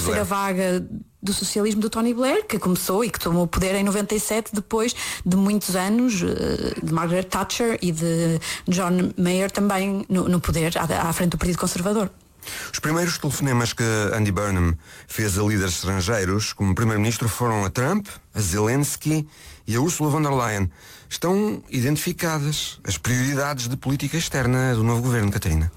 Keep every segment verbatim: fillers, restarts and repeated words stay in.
terceira vaga do socialismo do Tony Blair, que começou e que tomou o poder em noventa e sete, depois de muitos anos de Margaret Thatcher e de John Major também no, no poder, à, à frente do Partido Conservador. Os primeiros telefonemas que Andy Burnham fez a líderes estrangeiros como primeiro-ministro foram a Trump, a Zelensky e a Ursula von der Leyen. Estão identificadas as prioridades de política externa do novo governo, Catarina.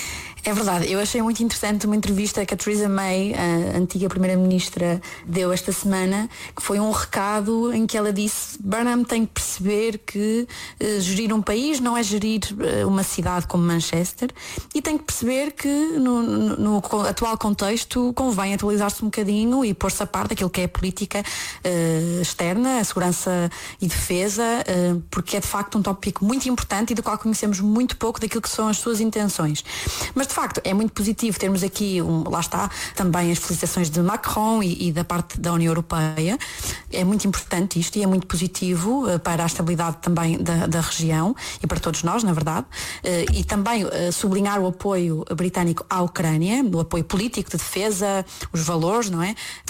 É verdade, eu achei muito interessante uma entrevista que a Theresa May, a antiga Primeira-Ministra, deu esta semana, que foi um recado em que ela disse: Burnham tem que perceber que uh, gerir um país não é gerir uh, uma cidade como Manchester, e tem que perceber que no, no, no atual contexto convém atualizar-se um bocadinho e pôr-se a par daquilo que é a política uh, externa, a segurança e defesa, uh, porque é de facto um tópico muito importante e do qual conhecemos muito pouco daquilo que são as suas intenções. Mas de facto é muito positivo termos aqui, um, lá está, também as felicitações de Macron e, e da parte da União Europeia. É muito importante isto e é muito positivo uh, para a estabilidade também da, da região e para todos nós, na verdade. Uh, e também uh, sublinhar o apoio britânico à Ucrânia, o apoio político de defesa, os valores, não é?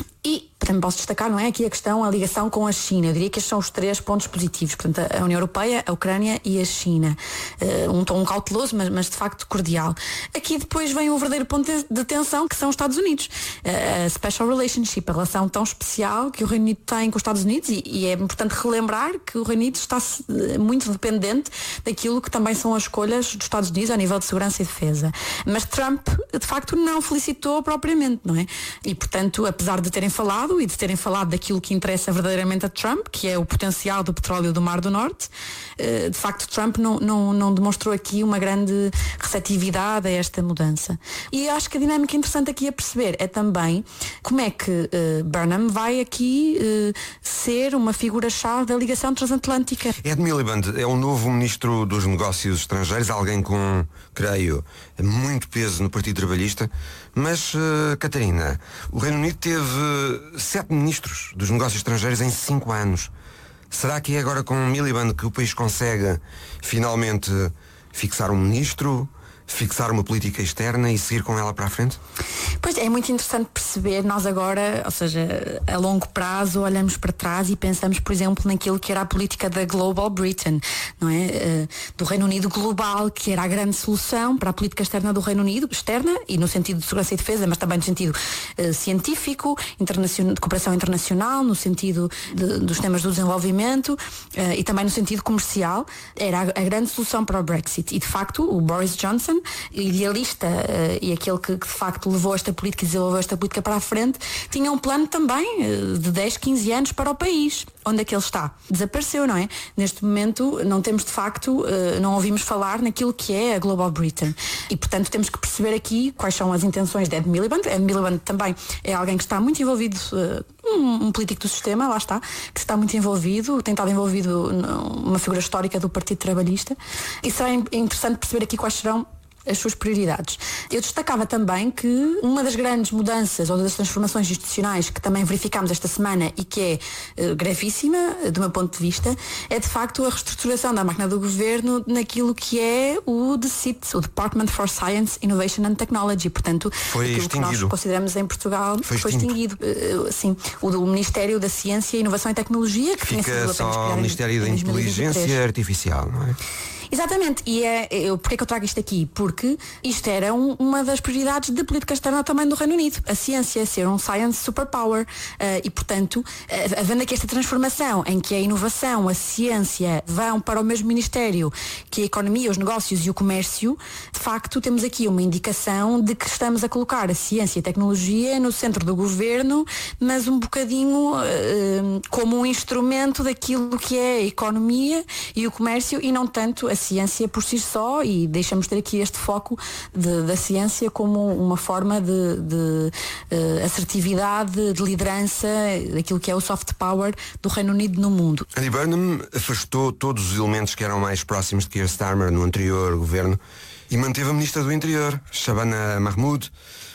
E também posso destacar, não é, aqui a questão, a ligação com a China. Eu diria que estes são os três pontos positivos. Portanto, a União Europeia, a Ucrânia e a China. Uh, um tom cauteloso, mas, mas de facto cordial. Aqui depois vem o verdadeiro ponto de, de tensão, que são os Estados Unidos. Uh, a special relationship, a relação tão especial que o Reino Unido tem com os Estados Unidos, e, e é importante relembrar que o Reino Unido está muito dependente daquilo que também são as escolhas dos Estados Unidos a nível de segurança e defesa. Mas Trump, de facto, não felicitou propriamente, não é? E, portanto, apesar de terem falado e de terem falado daquilo que interessa verdadeiramente a Trump, que é o potencial do petróleo do Mar do Norte, de facto Trump não, não, não demonstrou aqui uma grande receptividade a esta mudança. E acho que a dinâmica interessante aqui a perceber é também como é que uh, Burnham vai aqui uh, ser uma figura-chave da ligação transatlântica. Ed Miliband é o novo ministro dos Negócios Estrangeiros, alguém com, creio, muito peso no Partido Trabalhista. Mas, uh, Catarina, o Reino Unido teve sete ministros dos negócios estrangeiros em cinco anos. Será que é agora com Miliband que o país consegue finalmente fixar um ministro, fixar uma política externa e seguir com ela para a frente? Pois é, muito interessante perceber, nós agora, ou seja, a longo prazo olhamos para trás e pensamos, por exemplo, naquilo que era a política da Global Britain, não é? Do Reino Unido global, que era a grande solução para a política externa do Reino Unido, externa e no sentido de segurança e defesa, mas também no sentido uh, científico, internacional, de cooperação internacional, no sentido de, dos temas do desenvolvimento uh, e também no sentido comercial. Era a, a grande solução para o Brexit e, de facto, o Boris Johnson, idealista uh, e aquele que, que de facto levou esta política e desenvolveu esta política para a frente, tinha um plano também uh, de dez, quinze anos para o país. Onde é que ele está? Desapareceu, não é? Neste momento não temos de facto, uh, não ouvimos falar naquilo que é a Global Britain. E portanto temos que perceber aqui quais são as intenções de Ed Miliband. Ed Miliband também é alguém que está muito envolvido, uh, um, um político do sistema, lá está, que está muito envolvido, tem estado envolvido numa figura histórica do Partido Trabalhista. E será interessante perceber aqui quais serão as suas prioridades. Eu destacava também que uma das grandes mudanças ou das transformações institucionais que também verificámos esta semana e que é uh, gravíssima, do meu ponto de vista, é de facto a reestruturação da máquina do governo naquilo que é o D C I T, o Department for Science, Innovation and Technology. Portanto, foi aquilo extinguido. Que nós consideramos em Portugal foi, foi extinguido. Uh, sim, o do Ministério da Ciência, Inovação e Tecnologia, que fica tinha sido só o Ministério da Inteligência Artificial, não é? Exatamente, e é, eu, porque é que eu trago isto aqui? Porque isto era um, uma das prioridades da política externa também do Reino Unido, a ciência, ser um science superpower, uh, e portanto, uh, havendo aqui esta transformação em que a inovação, a ciência vão para o mesmo Ministério que a economia, os negócios e o comércio, de facto temos aqui uma indicação de que estamos a colocar a ciência e a tecnologia no centro do governo, mas um bocadinho uh, como um instrumento daquilo que é a economia e o comércio e não tanto a ciência por si só, e deixamos ter aqui este foco de, da ciência como uma forma de, de uh, assertividade, de liderança, daquilo que é o soft power do Reino Unido no mundo. Andy Burnham afastou todos os elementos que eram mais próximos de Keir Starmer no anterior governo e manteve a Ministra do Interior, Shabana Mahmood.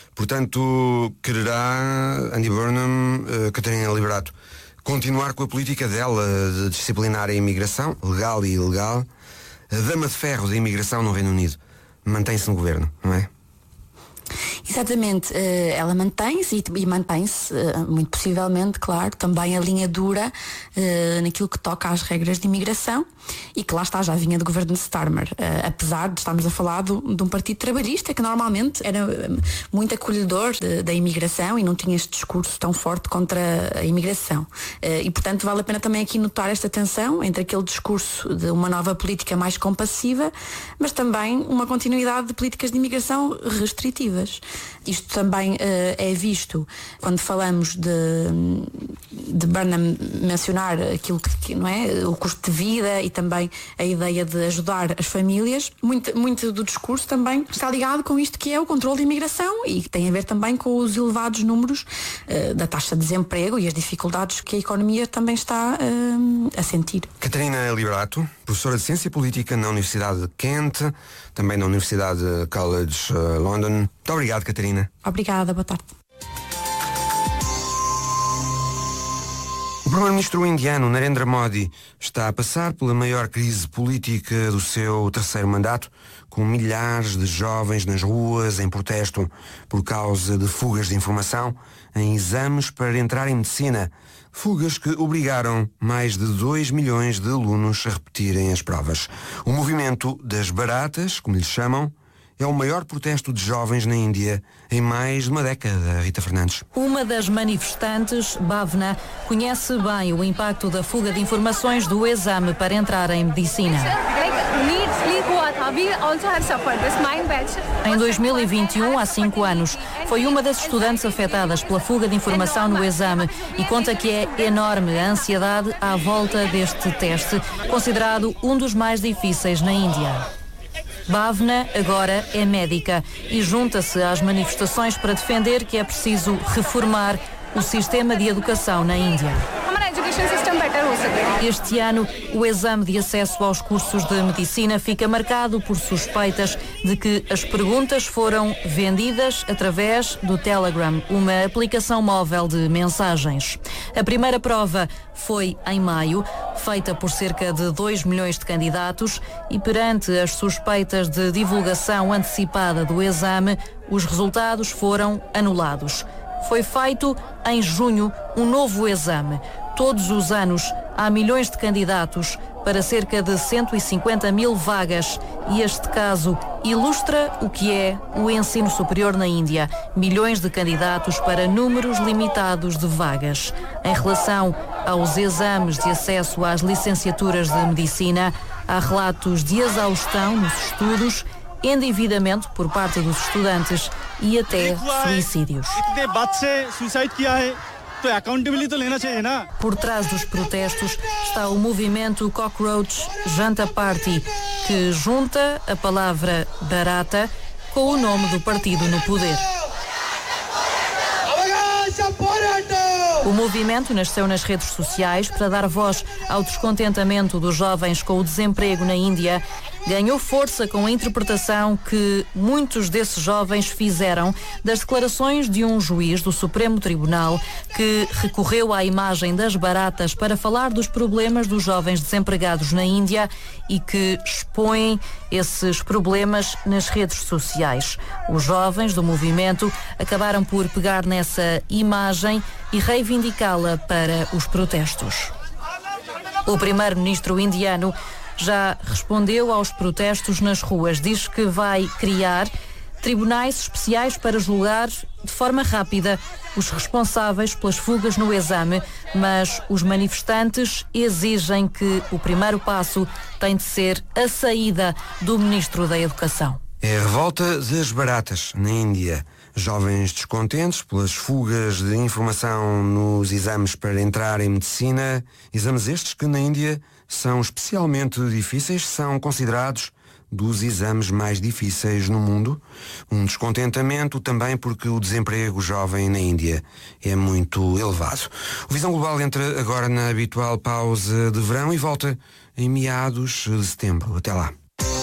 Portanto, quererá Andy Burnham, uh, Catarina Liberato, continuar com a política dela de disciplinar a imigração, legal e ilegal. A dama de ferro da imigração no Reino Unido mantém-se no governo, não é? Exatamente, ela mantém-se e mantém-se, muito possivelmente, claro, também a linha dura naquilo que toca às regras de imigração e que lá está, já vinha do governo de Starmer, apesar de estarmos a falar de um partido trabalhista que normalmente era muito acolhedor da imigração e não tinha este discurso tão forte contra a imigração. E, portanto, vale a pena também aqui notar esta tensão entre aquele discurso de uma nova política mais compassiva, mas também uma continuidade de políticas de imigração restritivas. Isto também uh, é visto quando falamos de, de Burnham mencionar aquilo que, não é, o custo de vida e também a ideia de ajudar as famílias. Muito, muito do discurso também está ligado com isto que é o controle de imigração e que tem a ver também com os elevados números uh, da taxa de desemprego e as dificuldades que a economia também está uh, a sentir. Catarina Liberato, professora de Ciência Política na Universidade de Kent, também na Universidade College uh, London. Muito obrigado, Catarina. Obrigada, boa tarde. O primeiro-ministro indiano Narendra Modi está a passar pela maior crise política do seu terceiro mandato, com milhares de jovens nas ruas em protesto por causa de fugas de informação em exames para entrar em medicina. Fugas que obrigaram mais de dois milhões de alunos a repetirem as provas. O movimento das baratas, como lhes chamam, é o maior protesto de jovens na Índia em mais de uma década. Rita Fernandes. Uma das manifestantes, Bhavna, conhece bem o impacto da fuga de informações do exame para entrar em medicina. Em dois mil e vinte e um, há cinco anos, foi uma das estudantes afetadas pela fuga de informação no exame e conta que é enorme a ansiedade à volta deste teste, considerado um dos mais difíceis na Índia. Bhavna agora é médica e junta-se às manifestações para defender que é preciso reformar o sistema de educação na Índia. Este ano, o exame de acesso aos cursos de medicina fica marcado por suspeitas de que as perguntas foram vendidas através do Telegram, uma aplicação móvel de mensagens. A primeira prova foi em maio, feita por cerca de dois milhões de candidatos e perante as suspeitas de divulgação antecipada do exame, os resultados foram anulados. Foi feito em junho um novo exame. Todos os anos há milhões de candidatos para cerca de cento e cinquenta mil vagas e este caso ilustra o que é o ensino superior na Índia. Milhões de candidatos para números limitados de vagas. Em relação aos exames de acesso às licenciaturas de medicina, há relatos de exaustão nos estudos, endividamento por parte dos estudantes e até suicídios. Por trás dos protestos está o movimento Cockroach Janta Party, que junta a palavra barata com o nome do partido no poder. O movimento nasceu nas redes sociais para dar voz ao descontentamento dos jovens com o desemprego na Índia. Ganhou força com a interpretação que muitos desses jovens fizeram das declarações de um juiz do Supremo Tribunal que recorreu à imagem das baratas para falar dos problemas dos jovens desempregados na Índia e que expõem esses problemas nas redes sociais. Os jovens do movimento acabaram por pegar nessa imagem e reivindicá-la para os protestos. O primeiro-ministro indiano já respondeu aos protestos nas ruas. Diz que vai criar tribunais especiais para julgar de forma rápida os responsáveis pelas fugas no exame, mas os manifestantes exigem que o primeiro passo tem de ser a saída do ministro da Educação. É a revolta das baratas na Índia. Jovens descontentes pelas fugas de informação nos exames para entrar em medicina, exames estes que na Índia são especialmente difíceis, são considerados dos exames mais difíceis no mundo. Um descontentamento também porque o desemprego jovem na Índia é muito elevado. O Visão Global entra agora na habitual pausa de verão e volta em meados de setembro. Até lá.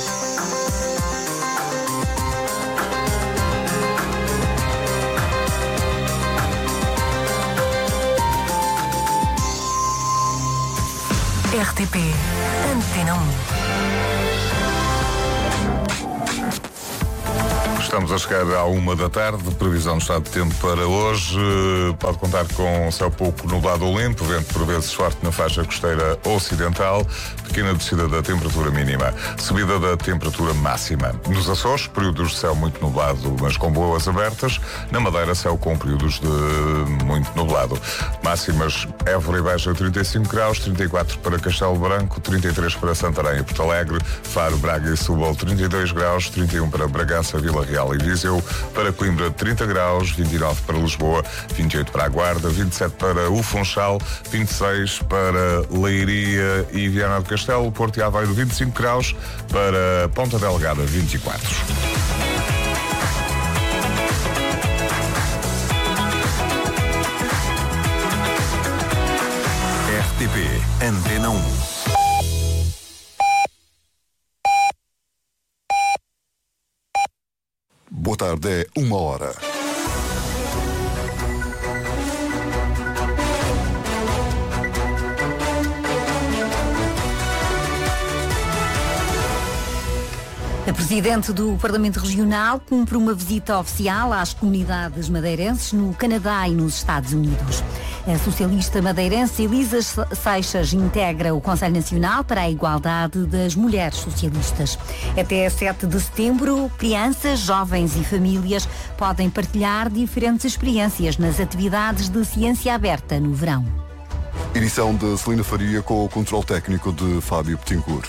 R T P Antena um. Estamos a chegar à uma da tarde, previsão do estado de tempo para hoje. Pode contar com céu pouco nublado ou limpo, vento por vezes forte na faixa costeira ocidental, pequena descida da temperatura mínima, subida da temperatura máxima. Nos Açores, períodos de céu muito nublado, mas com boas abertas. Na Madeira, céu com períodos de muito nublado. Máximas: Évora e Beja trinta e cinco graus, trinta e quatro para Castelo Branco, trinta e três para Santarém e Porto Alegre, Faro, Braga e Setúbal trinta e dois graus, trinta e um para Bragança, Vila Real e Viseu, para Coimbra trinta graus, vinte e nove para Lisboa, vinte e oito para a Guarda, vinte e sete para o Funchal, vinte e seis para Leiria e Viana do Castelo, Porto e Aveiro vinte e cinco graus, para Ponta Delgada vinte e quatro. R T P Antena um. Boa tarde, é uma hora. A Presidente do Parlamento Regional cumpre uma visita oficial às comunidades madeirenses no Canadá e nos Estados Unidos. A socialista madeirense Elisa Seixas integra o Conselho Nacional para a Igualdade das Mulheres Socialistas. Até sete de setembro, crianças, jovens e famílias podem partilhar diferentes experiências nas atividades de ciência aberta no verão. Edição de Celina Faria com o controle técnico de Fábio Petincourt.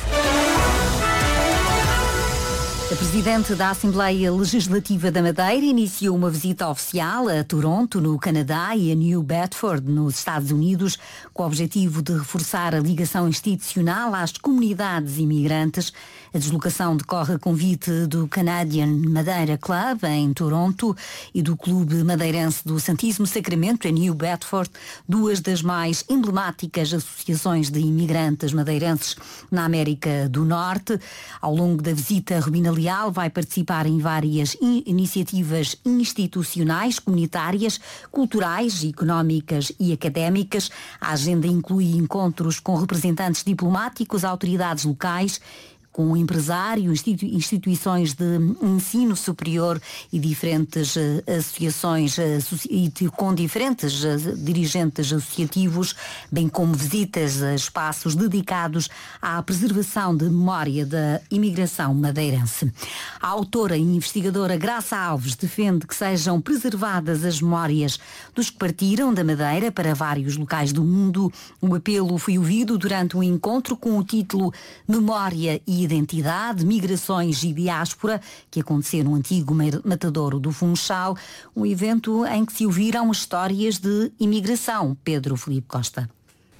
A Presidente da Assembleia Legislativa da Madeira iniciou uma visita oficial a Toronto, no Canadá, e a New Bedford, nos Estados Unidos, com o objetivo de reforçar a ligação institucional às comunidades imigrantes. A deslocação decorre a convite do Canadian Madeira Club, em Toronto, e do Clube Madeirense do Santíssimo Sacramento, em New Bedford, duas das mais emblemáticas associações de imigrantes madeirenses na América do Norte. Ao longo da visita, Rubina Leal vai participar em várias in- iniciativas institucionais, comunitárias, culturais, económicas e académicas. A agenda inclui encontros com representantes diplomáticos, autoridades locais, com empresários, institu- instituições de ensino superior e diferentes uh, associações uh, e com diferentes uh, dirigentes associativos, bem como visitas a espaços dedicados à preservação de memória da imigração madeirense. A autora e investigadora Graça Alves defende que sejam preservadas as memórias dos que partiram da Madeira para vários locais do mundo. O apelo foi ouvido durante um encontro com o título Memória e Identidade, Migrações e Diáspora, que aconteceu no antigo matadouro do Funchal, um evento em que se ouviram histórias de imigração. Pedro Filipe Costa.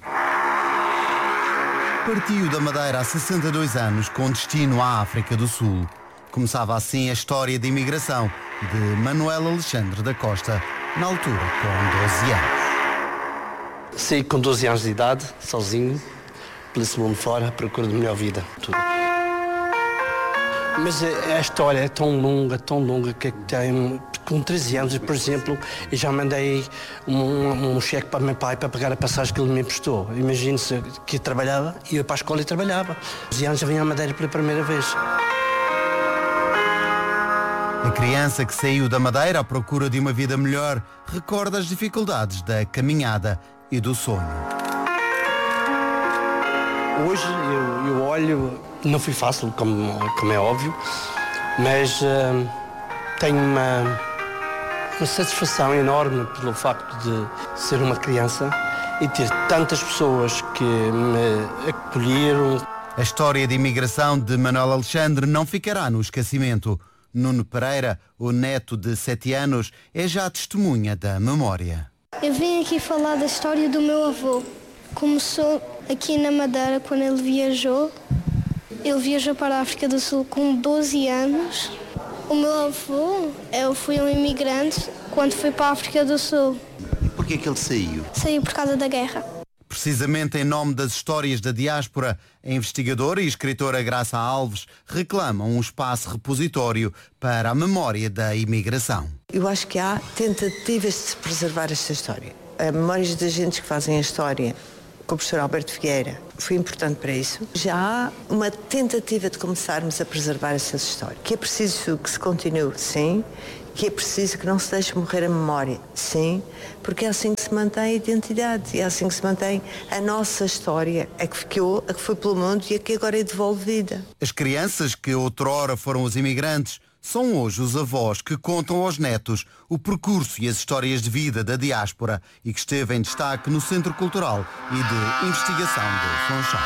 Partiu da Madeira há sessenta e dois anos com destino à África do Sul. Começava assim a história de imigração de Manuel Alexandre da Costa, na altura com doze anos. Saí com doze anos de idade, sozinho, pelo mundo fora, à procura de melhor vida. Tudo. Mas a, a história é tão longa, tão longa, que tem, com treze anos, por exemplo, eu já mandei um, um, um cheque para o meu pai para pagar a passagem que ele me emprestou. Imagine-se que eu trabalhava, ia para a escola e trabalhava. doze anos já vinha à Madeira pela primeira vez. A criança que saiu da Madeira à procura de uma vida melhor recorda as dificuldades da caminhada e do sonho. Hoje eu, eu olho, não foi fácil, como, como é óbvio, mas uh, tenho uma, uma satisfação enorme pelo facto de ser uma criança e ter tantas pessoas que me acolheram. A história de imigração de Manuel Alexandre não ficará no esquecimento. Nuno Pereira, o neto de sete anos, é já testemunha da memória. Eu vim aqui falar da história do meu avô. Começou aqui na Madeira quando ele viajou. Ele viajou para a África do Sul com doze anos. O meu avô, eu fui um imigrante quando fui para a África do Sul. E porquê que ele saiu? Saiu por causa da guerra. Precisamente em nome das histórias da diáspora, a investigadora e escritora Graça Alves reclamam um espaço repositório para a memória da imigração. Eu acho que há tentativas de se preservar esta história. Há memórias de agentes que fazem a história com o professor Alberto Vieira. Foi importante para isso. Já há uma tentativa de começarmos a preservar essas histórias. Que é preciso que se continue, sim. Que é preciso que não se deixe morrer a memória, sim. Porque é assim que se mantém a identidade. É assim que se mantém a nossa história. A que ficou, a que foi pelo mundo e a que agora é devolvida. As crianças que outrora foram os imigrantes são hoje os avós que contam aos netos o percurso e as histórias de vida da diáspora e que esteve em destaque no Centro Cultural e de Investigação de Funchal.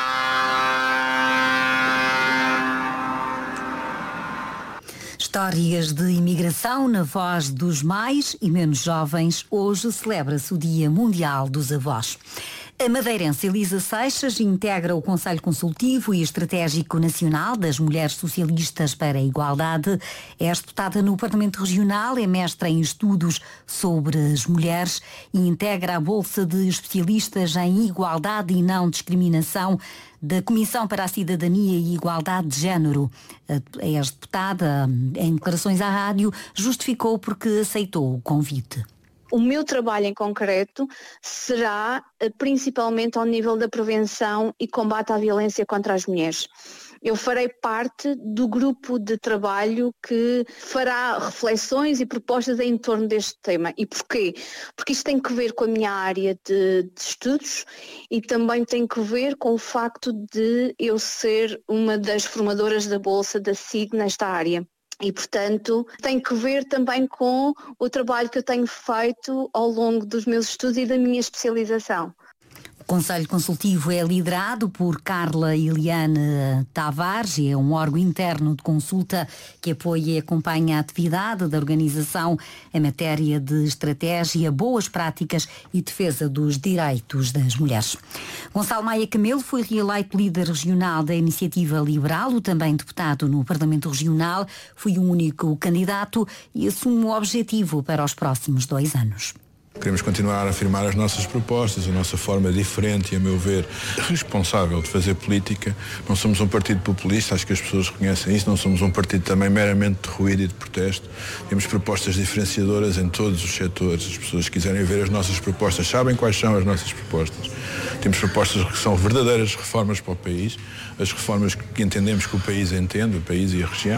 Histórias de imigração na voz dos mais e menos jovens. Hoje celebra-se o Dia Mundial dos Avós. A madeirense Elisa Seixas integra o Conselho Consultivo e Estratégico Nacional das Mulheres Socialistas para a Igualdade. É deputada no Parlamento Regional, é mestra em estudos sobre as mulheres e integra a Bolsa de Especialistas em Igualdade e Não Discriminação da Comissão para a Cidadania e Igualdade de Género. A ex-deputada, em declarações à rádio, justificou porque aceitou o convite. O meu trabalho em concreto será principalmente ao nível da prevenção e combate à violência contra as mulheres. Eu farei parte do grupo de trabalho que fará reflexões e propostas em torno deste tema. E porquê? Porque isto tem que ver com a minha área de, de estudos e também tem que ver com o facto de eu ser uma das formadoras da Bolsa da S I G nesta área. E, portanto, tem que ver também com o trabalho que eu tenho feito ao longo dos meus estudos e da minha especialização. O Conselho Consultivo é liderado por Carla Eliane Tavares e é um órgão interno de consulta que apoia e acompanha a atividade da organização em matéria de estratégia, boas práticas e defesa dos direitos das mulheres. Gonçalo Maia Camelo foi reeleito líder regional da Iniciativa Liberal, o também deputado no Parlamento Regional, foi o único candidato e assume o objetivo para os próximos dois anos. Queremos continuar a afirmar as nossas propostas, a nossa forma diferente e, a meu ver, responsável de fazer política. Não somos um partido populista, acho que as pessoas reconhecem isso, não somos um partido também meramente de ruído e de protesto. Temos propostas diferenciadoras em todos os setores. As pessoas que quiserem ver as nossas propostas sabem quais são as nossas propostas. Temos propostas que são verdadeiras reformas para o país, as reformas que entendemos que o país entende, o país e a região.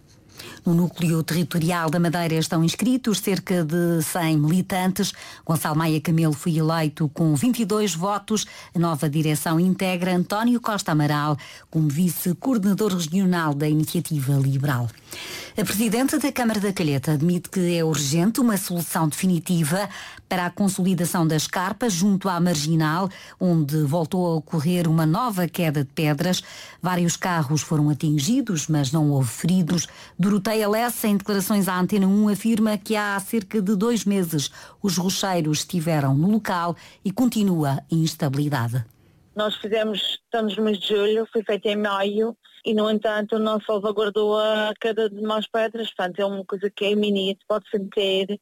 No núcleo territorial da Madeira estão inscritos cerca de cem militantes. Gonçalo Maia Camelo foi eleito com vinte e dois votos. A nova direção integra António Costa Amaral como vice-coordenador regional da Iniciativa Liberal. A presidente da Câmara da Calheta admite que é urgente uma solução definitiva para a consolidação das carpas junto à Marginal, onde voltou a ocorrer uma nova queda de pedras. Vários carros foram atingidos, mas não houve feridos. Doroteia Lessa, em declarações à Antena um, afirma que há cerca de dois meses os rocheiros estiveram no local e continua a instabilidade. Nós fizemos, estamos no mês de julho, foi feito em maio e, no entanto, não salvaguardou a queda de mais pedras. Portanto, é uma coisa que é iminente, pode-se meter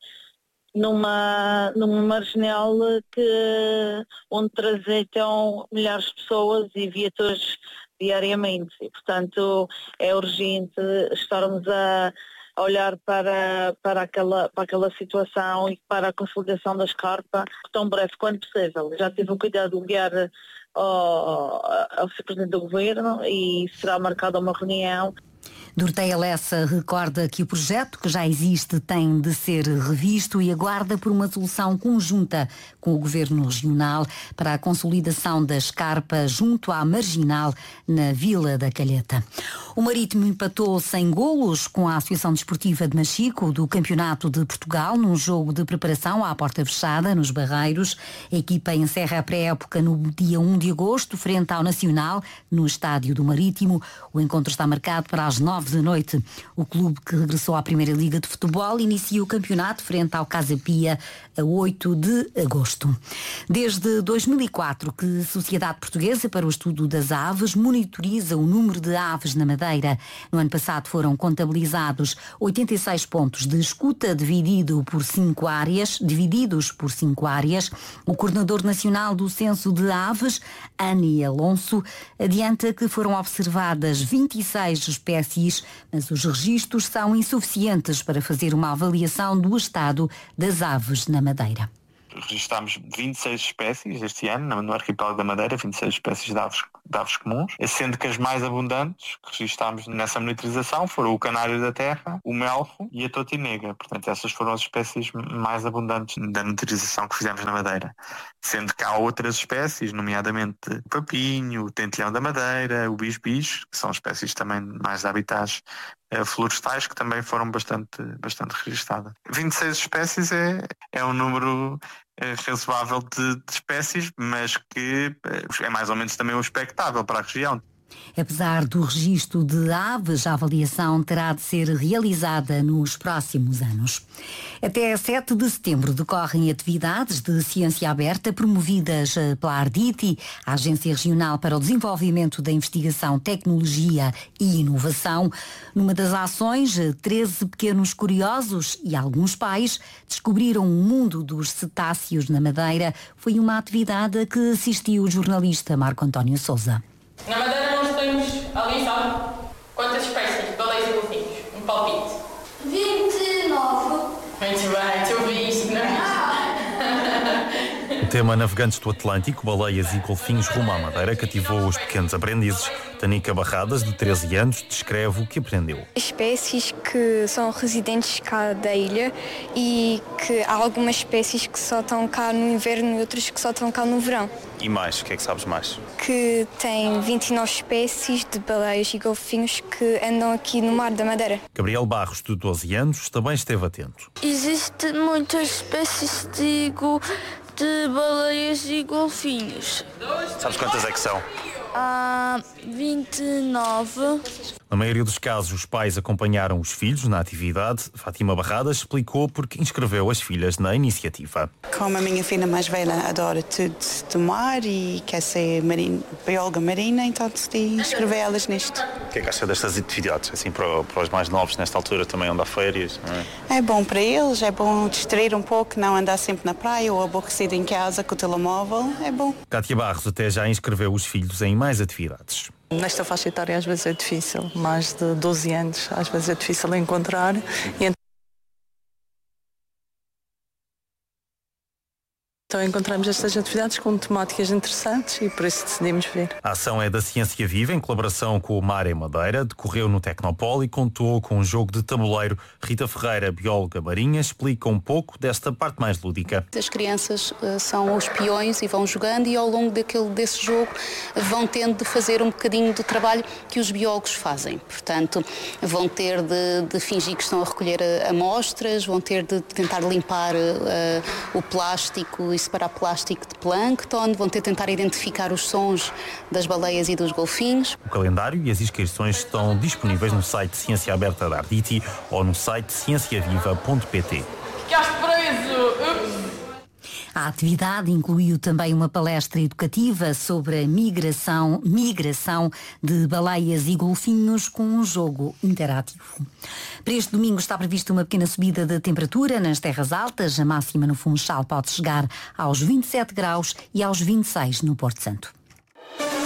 numa, numa marginal que, onde transitam milhares de pessoas e viaturas diariamente. E, portanto, é urgente estarmos a, a olhar para, para, aquela, para aquela situação e para a consolidação da escarpa tão breve quanto possível. Já tive o cuidado de ligar ao, ao Presidente do Governo e será marcada uma reunião. Doroteia Lessa recorda que o projeto que já existe tem de ser revisto e aguarda por uma solução conjunta com o Governo Regional para a consolidação da escarpa junto à Marginal na Vila da Calheta. O Marítimo empatou sem golos com a Associação Desportiva de Machico do Campeonato de Portugal num jogo de preparação à porta fechada nos Barreiros. A equipa encerra a pré-época no dia um de agosto frente ao Nacional no Estádio do Marítimo. O encontro está marcado para as nove da noite. O clube que regressou à Primeira Liga de Futebol inicia o campeonato frente ao Casa Pia a oito de agosto. Desde dois mil e quatro que a Sociedade Portuguesa para o Estudo das Aves monitoriza o número de aves na Madeira. No ano passado foram contabilizados oitenta e seis pontos de escuta dividido por cinco áreas, divididos por cinco áreas. O coordenador nacional do Censo de Aves, Ani Alonso, adianta que foram observadas vinte e seis espécies, mas os registros são insuficientes para fazer uma avaliação do estado das aves na Madeira. registámos vinte e seis espécies este ano no arquipélago da Madeira, vinte e seis espécies de aves, de aves comuns, sendo que as mais abundantes que registámos nessa monitorização foram o canário da terra, o melfo e a totinega. Portanto, essas foram as espécies mais abundantes da monitorização que fizemos na Madeira. Sendo que há outras espécies, nomeadamente o papinho, o tenteão da Madeira, o bis-bis, que são espécies também mais de habitats florestais, que também foram bastante, bastante registadas. vinte e seis espécies é, é um número razoável de, de espécies, mas que é mais ou menos também o expectável para a região. Apesar do registro de aves, a avaliação terá de ser realizada nos próximos anos. Até sete de setembro decorrem atividades de ciência aberta promovidas pela Arditi, a Agência Regional para o Desenvolvimento da Investigação, Tecnologia e Inovação. Numa das ações, treze pequenos curiosos e alguns pais descobriram o mundo dos cetáceos na Madeira. Foi uma atividade a que assistiu o jornalista Marco António Sousa. Na Madeira nós temos ali, sabe, quantas espécies de baleias e golfinhos? Um palpite. vinte e nove. Muito bem, tu ouvi isso, não é? O tema Navegantes do Atlântico, baleias e golfinhos rumo à Madeira cativou os pequenos aprendizes. Tanica Barradas, de treze anos, descreve o que aprendeu. Espécies que são residentes cá da ilha e que há algumas espécies que só estão cá no inverno e outras que só estão cá no verão. E mais, o que é que sabes mais? Que tem vinte e nove espécies de baleias e golfinhos que andam aqui no mar da Madeira. Gabriel Barros, de doze anos, também esteve atento. Existem muitas espécies de, go- de baleias e golfinhos. Sabes quantas é que são? Há vinte e nove. Na maioria dos casos, os pais acompanharam os filhos na atividade. Fátima Barradas explicou porque inscreveu as filhas na iniciativa. Como a minha filha mais velha adora tudo do mar e quer ser marinha, bióloga marina, então decidi inscrever elas nisto. O que é que acha destas atividades? Assim, para, para os mais novos, nesta altura, também andar a férias, não é? É bom para eles, é bom distrair um pouco, não andar sempre na praia ou aborrecido em casa com o telemóvel, é bom. Cátia Barros até já inscreveu os filhos em mais atividades. Nesta faixa etária às vezes é difícil, mais de doze anos às vezes é difícil encontrar. E então encontramos estas atividades com temáticas interessantes e por isso decidimos vir. A ação é da Ciência Viva, em colaboração com o Mar em Madeira, decorreu no Tecnopol e contou com um jogo de tabuleiro. Rita Ferreira, bióloga marinha, explica um pouco desta parte mais lúdica. As crianças uh, são os peões e vão jogando e ao longo daquele, desse jogo vão tendo de fazer um bocadinho do trabalho que os biólogos fazem. Portanto, vão ter de, de fingir que estão a recolher amostras, vão ter de tentar limpar uh, o plástico e separar plástico de plâncton, vão ter de tentar identificar os sons das baleias e dos golfinhos. O calendário e as inscrições estão disponíveis no site Ciência Aberta da Arditi ou no site ciencia viva ponto pt. Ficaste preso! Ups. A atividade incluiu também uma palestra educativa sobre a migração, migração de baleias e golfinhos com um jogo interativo. Para este domingo está prevista uma pequena subida de temperatura nas terras altas. A máxima no Funchal pode chegar aos vinte e sete graus e aos vinte e seis no Porto Santo.